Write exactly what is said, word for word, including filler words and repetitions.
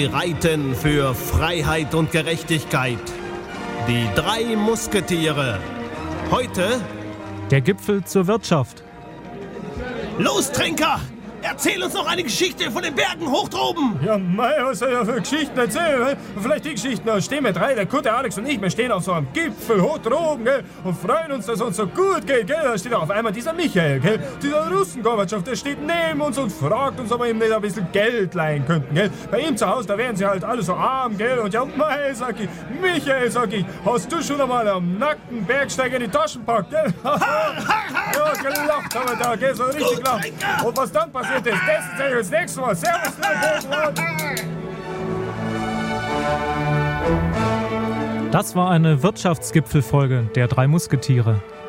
Sie reiten für Freiheit und Gerechtigkeit. Die drei Musketiere. Heute der Gipfel zur Wirtschaft. Los, Trinker! Erzähl uns noch eine Geschichte von den Bergen hoch droben! Ja, mei, was soll ich für Geschichten erzählen? Vielleicht die Geschichten, da stehen wir drei, der Kutte, Alex und ich, wir stehen auf so einem Gipfel hoch droben, gell, und freuen uns, dass es uns so gut geht, gell. Da steht auf einmal dieser Michael, gell, dieser Russen-Gorbatschow, der steht neben uns und fragt uns, ob wir ihm nicht ein bisschen Geld leihen könnten, gell. Bei ihm zu Hause, da wären sie halt alle so arm, gell, und ja, mei, sag ich, Michael, sag ich, hast du schon einmal am nackten Bergsteiger in die Taschen packt, gell? Ja, gelacht haben wir da, gell, so richtig gelacht. Und was dann passiert ist, das sehe ich das nächste Mal. Servus, Das war eine Wirtschaftsgipfelfolge der drei Musketiere.